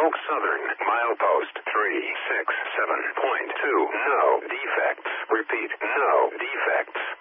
Oak Southern, milepost 367.2. No defects. Repeat, no defects.